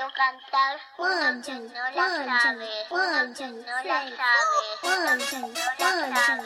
canto cantar, uno que no la sabe, uno que no la sabe, uno que no la sabe.